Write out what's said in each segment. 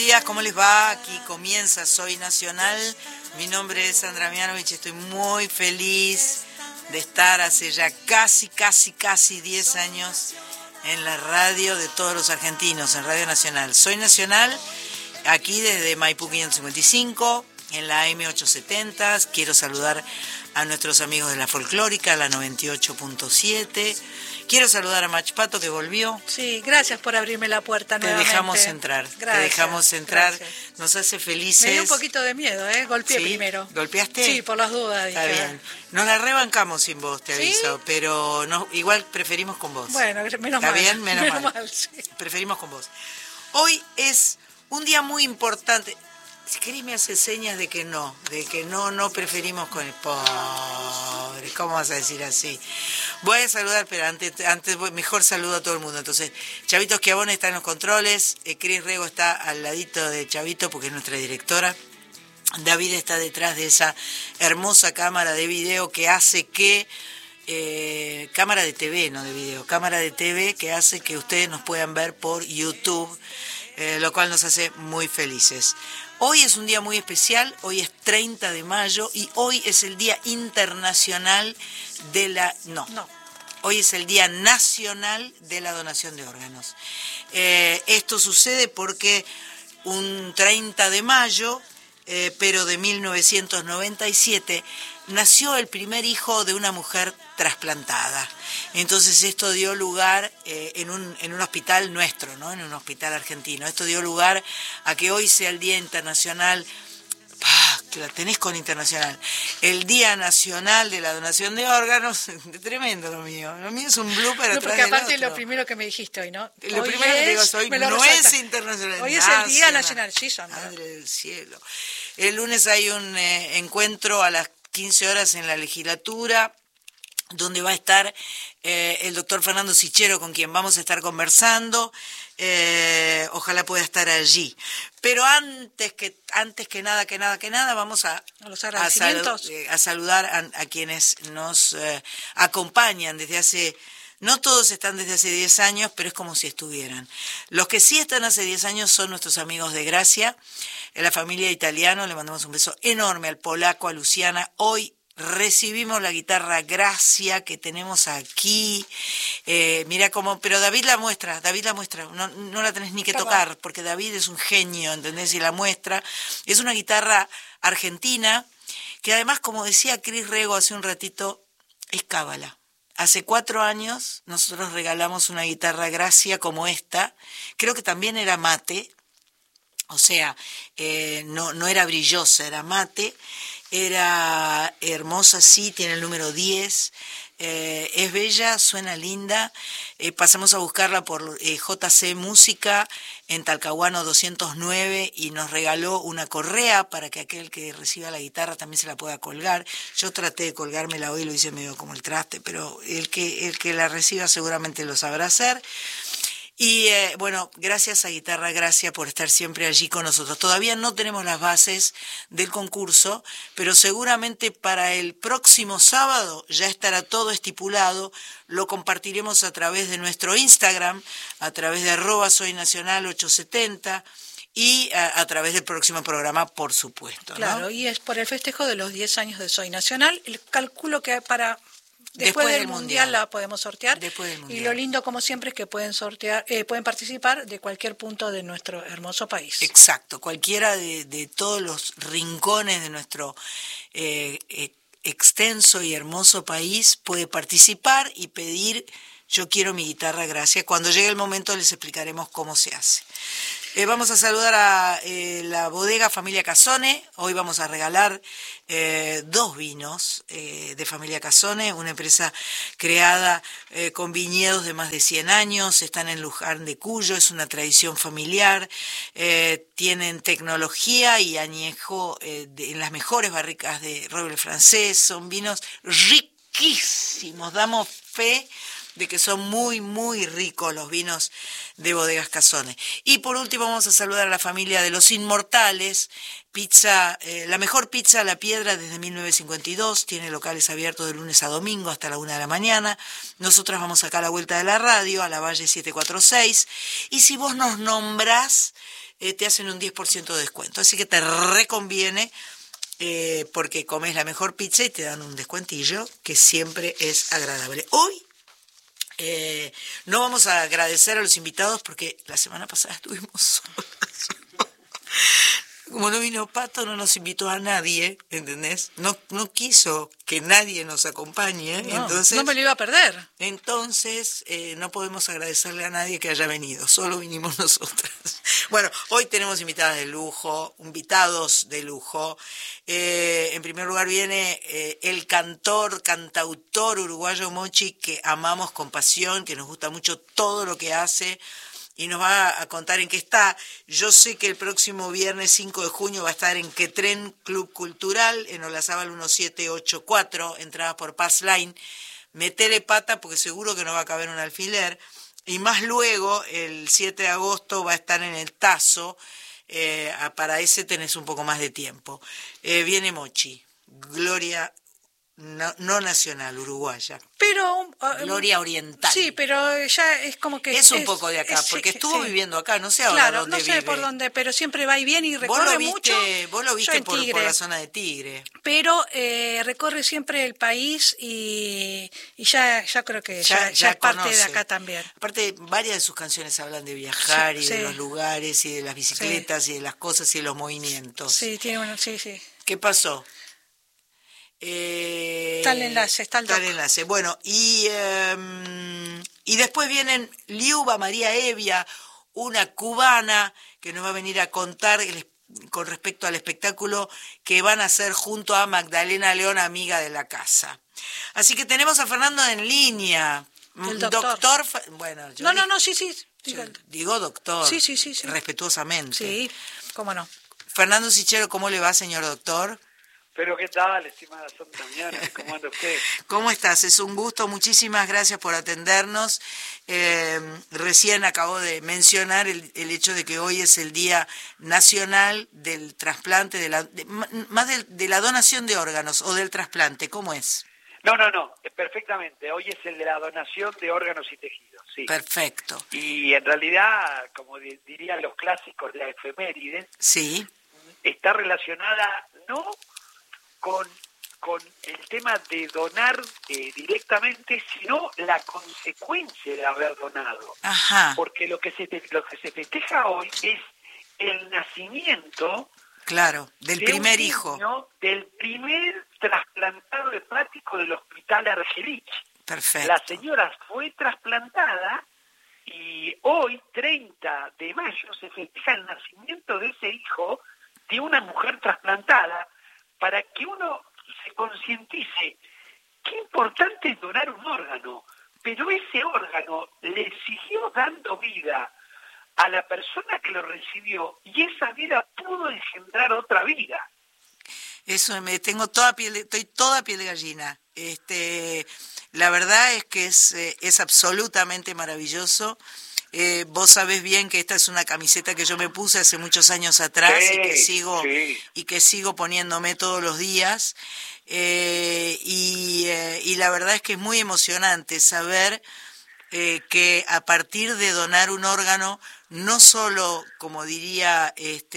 días, ¿cómo les va? Aquí comienza Soy Nacional. Mi nombre es Sandra Mianovich, estoy muy feliz de estar hace ya casi 10 años en la radio de todos los argentinos, en Radio Nacional. Soy Nacional, aquí desde Maipú 555, en la AM870. Quiero saludar a nuestros amigos de la Folclórica, la 98.7. Quiero saludar a Machpato, que volvió. Sí, gracias por abrirme la puerta nuevamente. Te dejamos entrar, Gracias. Nos hace felices. Me dio un poquito de miedo, Golpeé primero. ¿Golpeaste? Sí, por las dudas. Está bien. Nos la rebancamos sin vos, te aviso, ¿Sí? pero no, igual preferimos con vos. Bueno, menos mal. ¿Está bien? Menos mal, sí. Preferimos con vos. Hoy es un día muy importante. Si querés me hace señas de que no preferimos con el pobre. ¿Cómo vas a decir así? Voy a saludar, pero antes mejor saludo a todo el mundo. Entonces, Chavito Schiavone está en los controles, Cris Rego está al ladito de Chavito porque es nuestra directora. David está detrás de esa hermosa cámara de video que hace que... cámara de TV, no de video, cámara de TV que hace que ustedes nos puedan ver por YouTube, lo cual nos hace muy felices. Hoy es un día muy especial, hoy es 30 de mayo y hoy es el Día Internacional de la... No. Hoy es el Día Nacional de la Donación de Órganos. Esto sucede porque un 30 de mayo, pero de 1997, nació el primer hijo de una mujer trasplantada. Entonces esto dio lugar en un hospital nuestro, ¿no? En un hospital argentino. Esto dio lugar a que hoy sea el Día Internacional. Que la tenés con internacional. El Día Nacional de la Donación de Órganos. Tremendo lo mío. Lo mío es un blooper atrás porque aparte del otro. Lo primero que me dijiste hoy, ¿no? Lo primero que te digo es hoy no es internacional. Hoy es el Día Nacional, sí, son. Madre del cielo. El lunes hay un encuentro a las 15 horas en la legislatura, donde va a estar el doctor Fernando Sichero, con quien vamos a estar conversando. Ojalá pueda estar allí. Pero antes que nada, vamos a saludar a quienes nos acompañan desde hace... No todos están desde hace 10 años, pero es como si estuvieran. Los que sí están hace 10 años son nuestros amigos de Gracia, la familia Italiano. Le mandamos un beso enorme al polaco, a Luciana. Hoy recibimos la guitarra Gracia que tenemos aquí. Mira cómo, pero David la muestra, no la tenés ni que tocar, porque David es un genio, ¿entendés? Y la muestra. Es una guitarra argentina, que además, como decía Cris Rego hace un ratito, es cábala. Hace 4 años nosotros regalamos una guitarra Gracia como esta, creo que también era mate, o sea, no era brillosa, era mate. Era hermosa, sí, tiene el número 10, es bella, suena linda. Pasamos a buscarla por JC Música en Talcahuano 209 y nos regaló una correa para que aquel que reciba la guitarra también se la pueda colgar. Yo traté de colgármela hoy, lo hice medio como el traste, pero el que la reciba seguramente lo sabrá hacer. Y bueno, gracias a Guitarra Gracia por estar siempre allí con nosotros. Todavía no tenemos las bases del concurso, pero seguramente para el próximo sábado ya estará todo estipulado. Lo compartiremos a través de nuestro Instagram, a través de @soynacional870 y a través del próximo programa, por supuesto, ¿no? Claro, y es por el festejo de los 10 años de Soy Nacional. Calculo que para... Después del mundial la podemos sortear. Y lo lindo, como siempre, es que pueden participar de cualquier punto de nuestro hermoso país. Exacto, cualquiera de todos los rincones de nuestro extenso y hermoso país puede participar y pedir yo quiero mi guitarra Gracia. Cuando llegue el momento les explicaremos cómo se hace. Vamos a saludar a la bodega Familia Casone. Hoy vamos a regalar 2 vinos de Familia Casone, una empresa creada con viñedos de más de 100 años. Están en Luján de Cuyo, es una tradición familiar. Tienen tecnología y añejo en las mejores barricas de roble francés. Son vinos riquísimos, damos fe de que son muy, muy ricos los vinos de Bodegas Casone. Y por último vamos a saludar a la familia de Los Inmortales, pizza, la mejor pizza a la piedra desde 1952, tiene locales abiertos de lunes a domingo hasta la 1 de la mañana. Nosotras vamos acá a la vuelta de la radio, a la Valle 746, y si vos nos nombrás te hacen un 10% de descuento. Así que te reconviene porque comes la mejor pizza y te dan un descuentillo que siempre es agradable. Hoy no vamos a agradecer a los invitados porque la semana pasada estuvimos solas. Como no vino Pato, no nos invitó a nadie, ¿entendés? No quiso que nadie nos acompañe, entonces... No me lo iba a perder. Entonces, no podemos agradecerle a nadie que haya venido, solo vinimos nosotras. Bueno, hoy tenemos invitados de lujo. En primer lugar viene el cantautor uruguayo Mochi, que amamos con pasión, que nos gusta mucho todo lo que hace, y nos va a contar en qué está. Yo sé que el próximo viernes 5 de junio va a estar en Quetren Club Cultural, en Olazábal 1784, entrada por Pass Line. Metele pata porque seguro que no va a caber un alfiler. Y más luego, el 7 de agosto, va a estar en el Tazo. Para ese tenés un poco más de tiempo. Viene Mochi, Gloria no nacional, uruguaya. Pero Gloria oriental. Sí, pero ya es como que... Es un poco de acá, porque estuvo viviendo acá, no sé ahora dónde vive. Claro, no sé por dónde, pero siempre va y viene y recorre mucho. Vos lo viste por la zona de Tigre. Pero recorre siempre el país y ya creo que ya es parte de acá también. Aparte, varias de sus canciones hablan de viajar y de los lugares y de las bicicletas y de las cosas y de los movimientos. Sí, tiene uno, sí. ¿Qué pasó? Está el enlace, está el doc. Enlace. Bueno, y después vienen Liuba María Evia, una cubana que nos va a venir a contar con respecto al espectáculo que van a hacer junto a Magdalena León, amiga de la casa. Así que tenemos a Fernando en línea. El doctor. Bueno, sí. Digo doctor. Sí. Respetuosamente. Sí, cómo no. Fernando Sichero, ¿cómo le va, señor doctor? Pero ¿qué tal, estimada Santa Mañana? ¿Cómo anda usted? ¿Cómo estás? Es un gusto, muchísimas gracias por atendernos. Recién acabo de mencionar el hecho de que hoy es el Día Nacional del Trasplante, de la donación de órganos o del trasplante. ¿Cómo es? No, perfectamente. Hoy es el de la donación de órganos y tejidos, sí. Perfecto. Y en realidad, como dirían los clásicos de la efemérides, sí, está relacionada no con el tema de donar directamente, sino la consecuencia de haber donado. Ajá. Porque lo que se festeja hoy es el nacimiento, claro, del primer hijo, del primer trasplantado hepático del Hospital Argerich. Perfecto. La señora fue trasplantada y hoy, 30 de mayo, se festeja el nacimiento de ese hijo de una mujer trasplantada, para que uno se concientice qué importante es donar un órgano, pero ese órgano le siguió dando vida a la persona que lo recibió y esa vida pudo engendrar otra vida. Eso estoy toda piel de gallina. La verdad es que es absolutamente maravilloso. Vos sabés bien que esta es una camiseta que yo me puse hace muchos años atrás y que sigo poniéndome todos los días. Y la verdad es que es muy emocionante saber que a partir de donar un órgano, no solo, como diría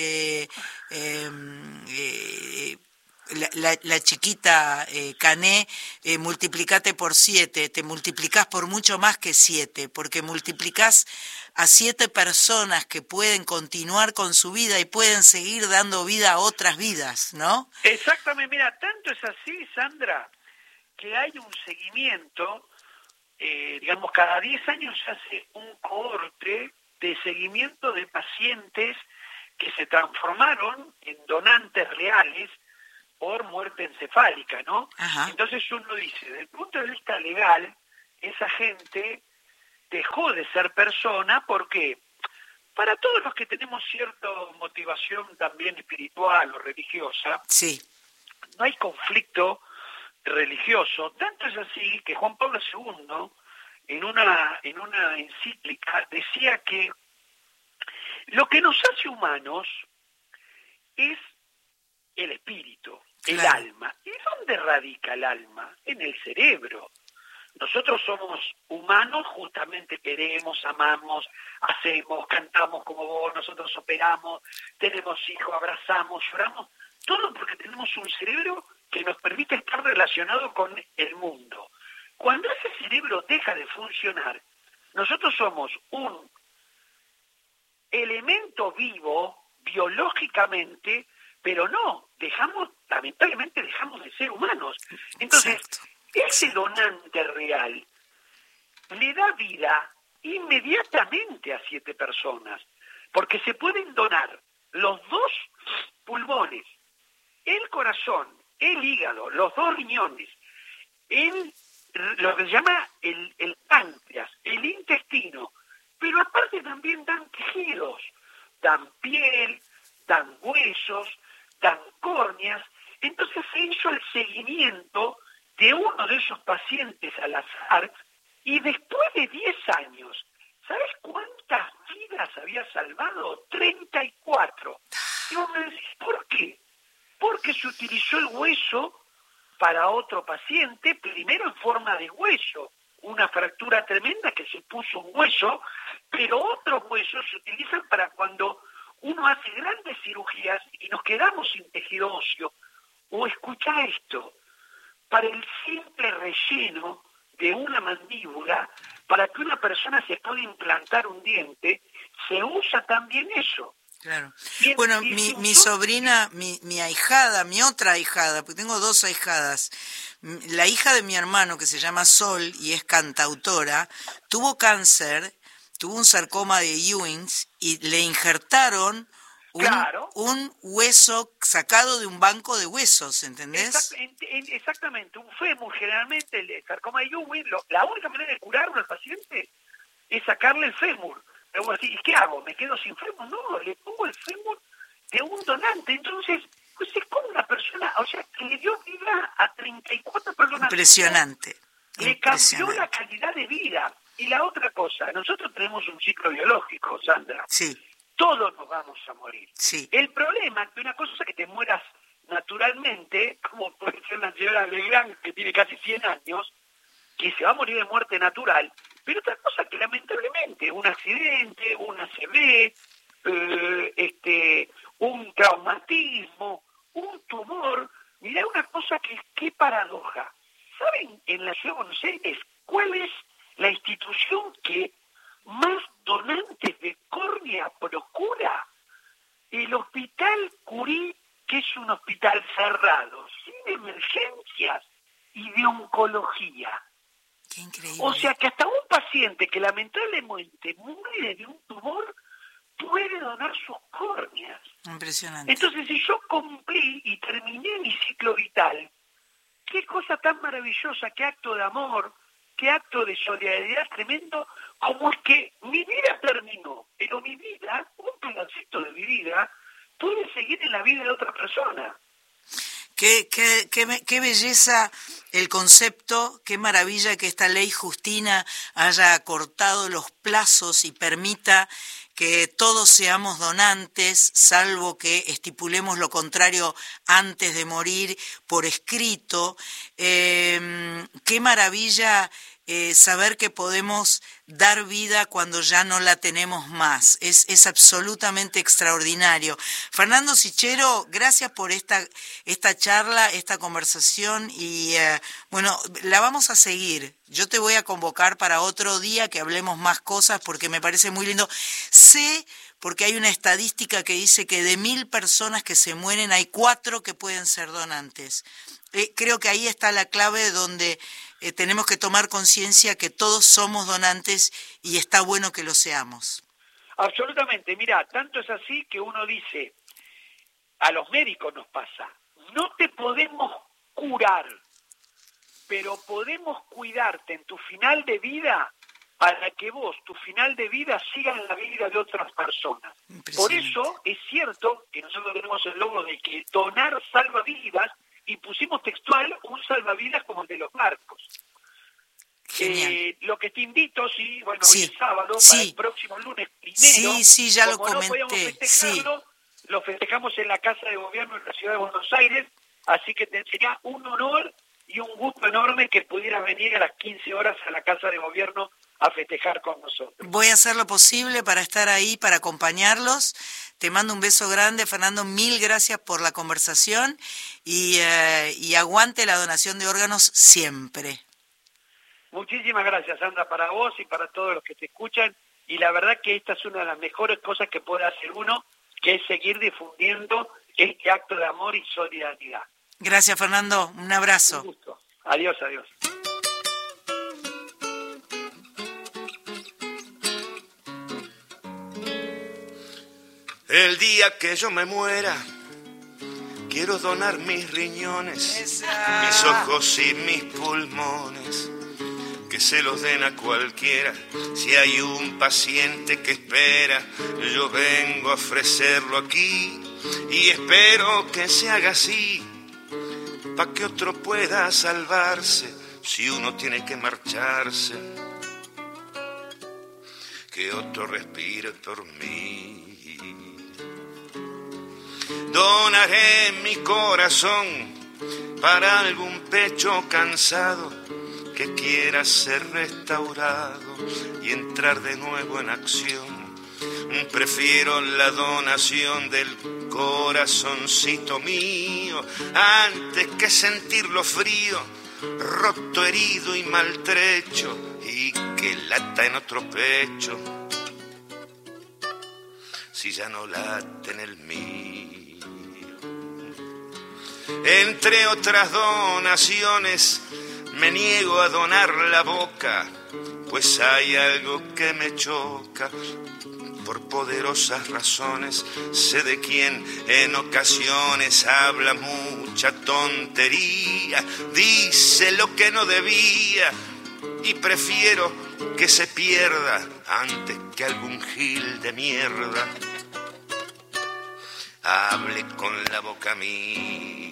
la chiquita Cané, multiplicate por 7, te multiplicás por mucho más que 7, porque multiplicás a 7 personas que pueden continuar con su vida y pueden seguir dando vida a otras vidas, ¿no? Exactamente, mira, tanto es así, Sandra, que hay un seguimiento, digamos, cada 10 años se hace un cohorte de seguimiento de pacientes que se transformaron en donantes reales por muerte encefálica, ¿no? Ajá. Entonces uno dice, desde el punto de vista legal, esa gente dejó de ser persona porque para todos los que tenemos cierta motivación también espiritual o religiosa, sí, no hay conflicto religioso. Tanto es así que Juan Pablo II, en una encíclica, decía que lo que nos hace humanos es el espíritu, el alma. ¿Y dónde radica el alma? En el cerebro. nosotros somos humanos, justamente queremos, amamos, hacemos, cantamos como vos, nosotros operamos, tenemos hijos, abrazamos, lloramos, todo porque tenemos un cerebro que nos permite estar relacionado con el mundo. Cuando ese cerebro deja de funcionar, nosotros somos un elemento vivo biológicamente, pero lamentablemente dejamos de ser humanos. Entonces, ese donante real le da vida inmediatamente a 7 personas, porque se pueden donar los 2 pulmones, el corazón, el hígado, los 2 riñones, lo que se llama el páncreas, el intestino, pero aparte también dan tejidos, dan piel, dan huesos, dan córneas. Entonces se hizo el seguimiento de uno de esos pacientes al azar y después de 10 años, ¿sabes cuántas vidas había salvado? 34. Y vos me decís, ¿por qué? Porque se utilizó el hueso para otro paciente, primero en forma de hueso, una fractura tremenda que se puso un hueso, pero otros huesos se utilizan para cuando uno hace grandes cirugías y nos quedamos sin tejido óseo. O escucha esto, para el simple relleno de una mandíbula, para que una persona se pueda implantar un diente, se usa también eso. Claro. Bueno, mi sobrina, mi ahijada, mi otra ahijada, porque tengo 2 ahijadas, la hija de mi hermano que se llama Sol y es cantautora, tuvo cáncer, tuvo un sarcoma de Ewings y le injertaron un hueso sacado de un banco de huesos, ¿entendés? Exactamente, un fémur, generalmente el sarcoma de Ewing, la única manera de curarlo al paciente es sacarle el fémur. Pero vos decís, ¿qué hago? ¿Me quedo sin fémur? No, le pongo el fémur de un donante. Entonces, pues es como una persona, o sea, que le dio vida a 34 personas. Impresionante. Le cambió la calidad de vida. Y la otra cosa, nosotros tenemos un ciclo biológico, Sandra. Sí. Todos nos vamos a morir. Sí. El problema es que una cosa es que te mueras naturalmente, como puede ser la señora Legrand, que tiene casi 100 años, que se va a morir de muerte natural, pero otra cosa que lamentablemente un accidente, un ACV, un traumatismo, un tumor, mirá una cosa que qué paradoja. ¿Saben en la ciudad de Buenos Aires cuál es la institución que más donantes de córnea procura? El Hospital Curí, que es un hospital cerrado, sin emergencias y de oncología. Qué increíble. O sea que hasta un paciente que lamentablemente muere de un tumor puede donar sus córneas. Impresionante. Entonces, si yo cumplí y terminé mi ciclo vital, qué cosa tan maravillosa, qué acto de amor, qué acto de solidaridad tremendo, como es que mi vida terminó, pero mi vida, un pedacito de mi vida, puede seguir en la vida de otra persona. Qué belleza el concepto, qué maravilla que esta ley Justina haya acortado los plazos y permita que todos seamos donantes, salvo que estipulemos lo contrario antes de morir por escrito. Qué maravilla saber que podemos dar vida cuando ya no la tenemos más. Es absolutamente extraordinario. Fernando Sichero, gracias por esta charla, esta conversación y bueno, la vamos a seguir. Yo te voy a convocar para otro día que hablemos más cosas porque me parece muy lindo. Sé, porque hay una estadística que dice que de 1.000 personas que se mueren hay 4 que pueden ser donantes. Creo que ahí está la clave donde tenemos que tomar conciencia que todos somos donantes y está bueno que lo seamos. Absolutamente, mira, tanto es así que uno dice, a los médicos nos pasa, no te podemos curar, pero podemos cuidarte en tu final de vida para que vos, tu final de vida, siga en la vida de otras personas. Por eso es cierto que nosotros tenemos el logro de que donar salva vidas y pusimos textual un salvavidas como el de los barcos. Lo que te invito, hoy es sábado, para el próximo lunes primero, ya lo comenté. No podíamos festejarlo, lo festejamos en la Casa de Gobierno de la Ciudad de Buenos Aires, así que sería un honor y un gusto enorme que pudieras venir a las 15 horas a la Casa de Gobierno a festejar con nosotros. Voy a hacer lo posible para estar ahí, para acompañarlos. Te mando un beso grande, Fernando, 1000 gracias por la conversación y aguante la donación de órganos siempre. Muchísimas gracias, Sandra, para vos y para todos los que te escuchan, y la verdad que esta es una de las mejores cosas que puede hacer uno, que es seguir difundiendo este acto de amor y solidaridad. Gracias, Fernando, un abrazo. Un gusto. Adiós, adiós. El día que yo me muera, quiero donar mis riñones, mis ojos y mis pulmones, que se los den a cualquiera. Si hay un paciente que espera, yo vengo a ofrecerlo aquí y espero que se haga así, pa' que otro pueda salvarse si uno tiene que marcharse, que otro respire por mí. Donaré mi corazón para algún pecho cansado que quiera ser restaurado y entrar de nuevo en acción. Prefiero la donación del corazoncito mío antes que sentirlo frío, roto, herido y maltrecho, y que lata en otro pecho si ya no late en el mío. Entre otras donaciones, me niego a donar la boca, pues hay algo que me choca. Por poderosas razones, sé de quién en ocasiones habla mucha tontería, dice lo que no debía, y prefiero que se pierda antes que algún gil de mierda hable con la boca mía.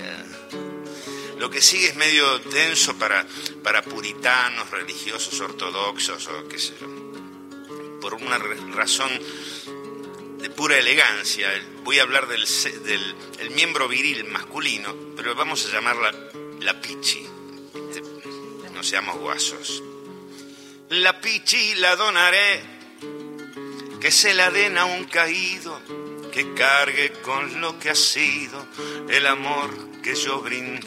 Lo que sigue es medio tenso para puritanos, religiosos, ortodoxos o qué sé yo. Por una razón de pura elegancia, voy a hablar del miembro viril masculino, pero vamos a llamarla la pichi. No seamos guasos. La pichi la donaré, que se la den a un caído, que cargue con lo que ha sido el amor que yo brindé.